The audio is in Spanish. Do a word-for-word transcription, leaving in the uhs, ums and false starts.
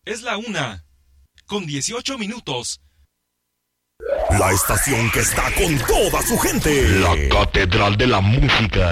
Es la una, con dieciocho minutos. La estación que está con toda su gente. La Catedral de la Música.